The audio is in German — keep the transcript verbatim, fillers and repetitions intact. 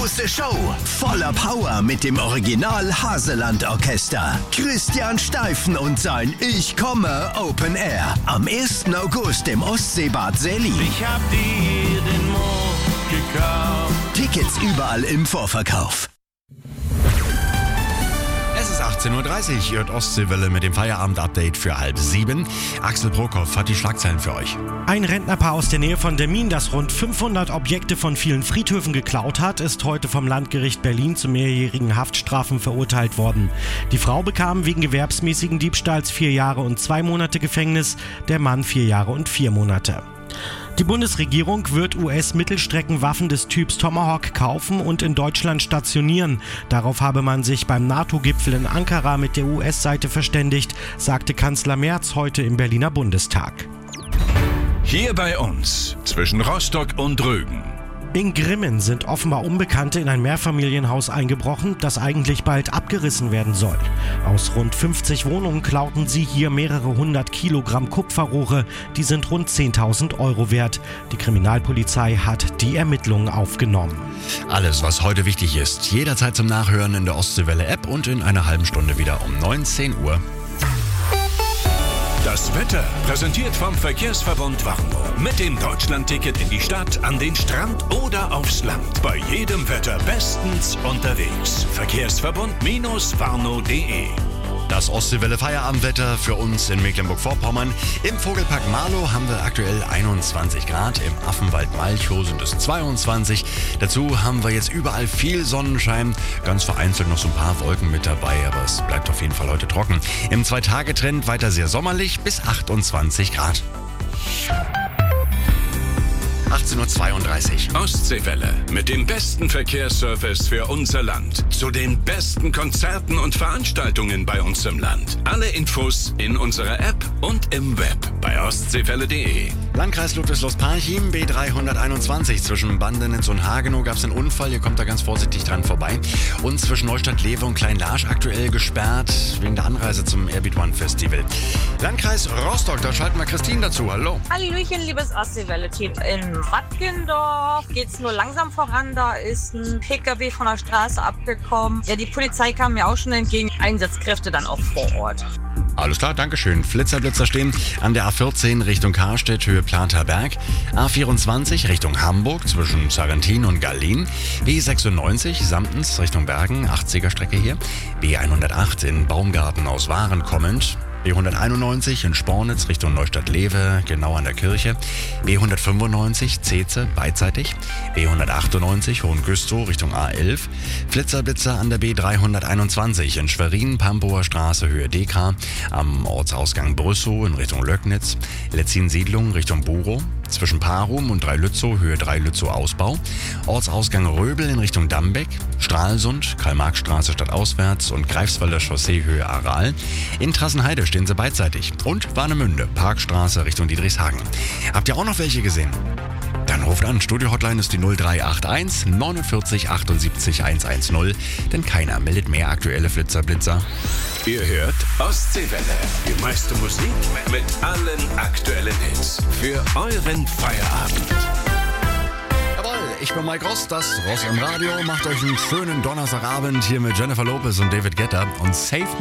große Show. Voller Power mit dem Original Haseland Orchester. Christian Steifen und sein Ich komme Open Air. Am ersten August im Ostseebad Selin. Ich hab dir den Mond gekauft. Tickets überall im Vorverkauf. Es ist achtzehn Uhr dreißig, ihr hört Ostseewelle mit dem Feierabend-Update für halb sieben. Axel Prokop hat die Schlagzeilen für euch. Ein Rentnerpaar aus der Nähe von Demmin, das rund fünfhundert Objekte von vielen Friedhöfen geklaut hat, ist heute vom Landgericht Berlin zu mehrjährigen Haftstrafen verurteilt worden. Die Frau bekam wegen gewerbsmäßigen Diebstahls vier Jahre und zwei Monate Gefängnis, der Mann vier Jahre und vier Monate. Die Bundesregierung wird U S-Mittelstreckenwaffen des Typs Tomahawk kaufen und in Deutschland stationieren. Darauf habe man sich beim NATO-Gipfel in Ankara mit der U S-Seite verständigt, sagte Kanzler Merz heute im Berliner Bundestag. Hier bei uns, zwischen Rostock und Rügen. In Grimmen sind offenbar Unbekannte in ein Mehrfamilienhaus eingebrochen, das eigentlich bald abgerissen werden soll. Aus rund fünfzig Wohnungen klauten sie hier mehrere hundert Kilogramm Kupferrohre. Die sind rund zehntausend Euro wert. Die Kriminalpolizei hat die Ermittlungen aufgenommen. Alles, was heute wichtig ist, jederzeit zum Nachhören in der Ostseewelle-App und in einer halben Stunde wieder um neunzehn Uhr. Das Wetter präsentiert vom Verkehrsverbund Warnow. Mit dem Deutschlandticket in die Stadt, an den Strand oder aufs Land. Bei jedem Wetter bestens unterwegs. Verkehrsverbund-warnow punkt de. Das Ostseewelle Feierabendwetter für uns in Mecklenburg-Vorpommern. Im Vogelpark Marlow haben wir aktuell einundzwanzig Grad. Im Affenwald Malchow sind es zweiundzwanzig. Dazu haben wir jetzt überall viel Sonnenschein. Ganz vereinzelt noch so ein paar Wolken mit dabei, aber es bleibt auf jeden Fall heute trocken. Im Zwei-Tage-Trend weiter sehr sommerlich bis achtundzwanzig Grad. achtzehn Uhr zweiunddreißig. Ostseewelle mit dem besten Verkehrsservice für unser Land. Zu den besten Konzerten und Veranstaltungen bei uns im Land. Alle Infos in unserer App und im Web bei ostseewelle punkt de. Landkreis Ludwigslust-Parchim, B dreihunderteinundzwanzig. Zwischen Bandenitz und Hagenow gab es einen Unfall. Ihr kommt da ganz vorsichtig dran vorbei. Und zwischen Neustadt-Lewe und Klein-Larsch aktuell gesperrt wegen der Anreise zum Airbeat One Festival. Landkreis Rostock, da schalten wir Christine dazu. Hallo. Hallöchen, liebes Ostseewelle-Team. In Wattgendorf geht's nur langsam voran. Da ist ein P K W von der Straße abgekommen. Ja, die Polizei kam mir auch schon entgegen. Einsatzkräfte dann auch vor Ort. Alles klar, Dankeschön. Flitzerblitzer stehen an der A vierzehn Richtung Karstedt, Höhe Platerberg. A vierundzwanzig Richtung Hamburg zwischen Sarrentin und Gallin. B sechsundneunzig Samtens Richtung Bergen, achtziger Strecke hier. B hundertacht in Baumgarten aus Waren kommend. B hunderteinundneunzig in Spornitz Richtung Neustadt-Lewe, genau an der Kirche. B hundertfünfundneunzig Zeze, beidseitig. B hundertachtundneunzig Hohengüstrow Richtung A elf. Flitzerblitzer an der B dreihunderteinundzwanzig in Schwerin, Pampower Straße, Höhe D K. Am Ortsausgang Brüssow in Richtung Löcknitz. Letzin-Siedlung Richtung Burow. Zwischen Parum und Dreilützow, Höhe Dreilützow Ausbau. Ortsausgang Röbel in Richtung Dambeck. Stralsund, Karl-Marx-Straße stadtauswärts und Greifswalder Chaussee, Höhe Aral. In Trassenheide stehen sie beidseitig. Und Warnemünde, Parkstraße Richtung Diedrichshagen. Habt ihr auch noch welche gesehen? Dann ruft an. Studio-Hotline ist die null drei acht eins neunundvierzig achtundsiebzig hundertzehn. Denn keiner meldet mehr aktuelle Flitzerblitzer. Ihr hört Ostseewelle. Die meiste Musik mit allen aktuellen Hits. Für euren Feierabend. Jawohl, ich bin Mike Ross, das Ross im Radio. Macht euch einen schönen Donnerstagabend hier mit Jennifer Lopez und David Guetta. Und Save Me.